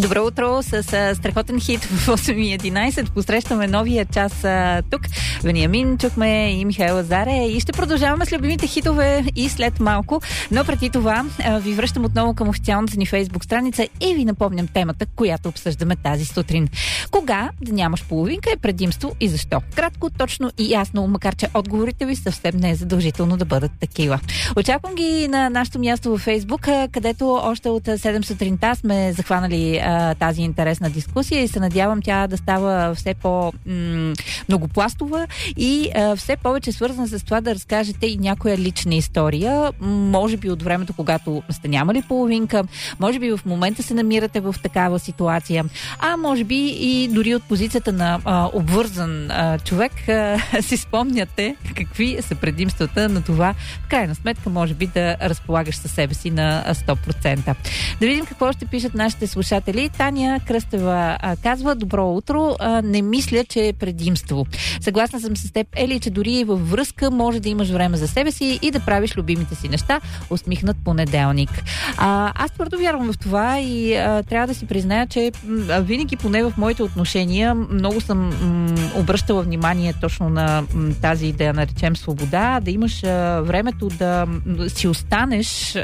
Добро утро с страхотен хит в 8:11. Посрещаме новия час тук. Вениамин, чухме и Михайла Заре и ще продължаваме с любимите хитове и след малко. Но преди това ви връщам отново към официалната ни Фейсбук страница и ви напомням темата, която обсъждаме тази сутрин. Кога да нямаш половинка е предимство и защо? Кратко, точно и ясно, макар че отговорите ви съвсем не е задължително да бъдат такива. Очаквам ги на нашото място във Фейсбук, където още от 7 сутринта сме захванали тази интересна дискусия и се надявам тя да става все по-многопластова и все повече свързана с това да разкажете и някоя лична история, може би от времето, когато сте нямали половинка, може би в момента се намирате в такава ситуация, а може би и дори от позицията на обвързан човек си спомняте какви са предимствата на това, в крайна сметка, може би да разполагаш със себе си на 100%. Да видим какво ще пишат нашите слушатели. Таня Кръстева казва: добро утро, не мисля, че е предимство. Съгласна съм с теб, Ели, че дори във връзка може да имаш време за себе си и да правиш любимите си неща. Усмихнат понеделник. Аз твърдо вярвам в това и трябва да си призная, че винаги, поне в моите отношения, много съм обръщала внимание точно на тази, да я наречем, свобода, да имаш времето да си останеш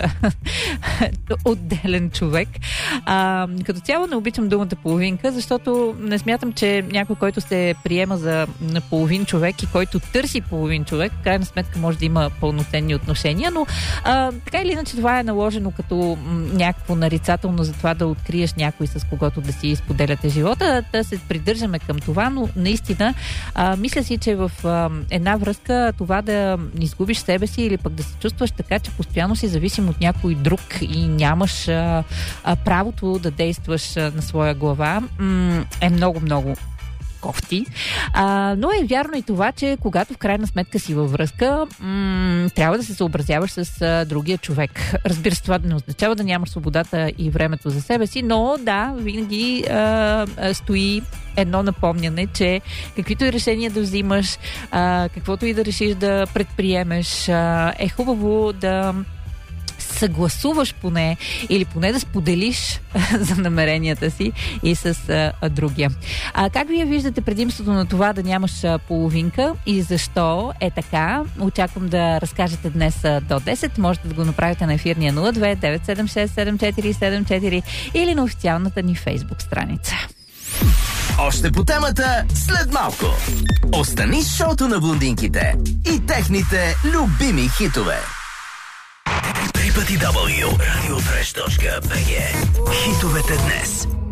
отделен човек. Като цяло не обичам думата половинка, защото не смятам, че някой, който се приема за половин човек и който търси половин човек, в крайна сметка може да има пълноценни отношения, но така или иначе това е наложено като някакво нарицателно за това да откриеш някой, с когото да си споделяте живота, да се придържаме към това, но наистина мисля си, че в една връзка това да изгубиш себе си или пък да се чувстваш така, че постоянно си зависим от някой друг и нямаш правото да действаш на своя глава, е много кофти. Но е вярно и това, че когато в крайна сметка си във връзка, трябва да се съобразяваш с другия човек. Разбира се, това не означава да нямаш свободата и времето за себе си, но да, винаги стои едно напомняне, че каквито и решения да взимаш, каквото и да решиш да предприемеш, е хубаво да съгласуваш поне или поне да споделиш за намеренията си и с другия. Как вие виждате предимството на това да нямаш половинка и защо е така? Очаквам да разкажете днес до 10. Можете да го направите на ефирния 02 976 7474 или на официалната ни Фейсбук страница. Още по темата след малко. Остани с шоуто на блондинките и техните любими хитове. www.radiofresh.bg. Хитовете днес.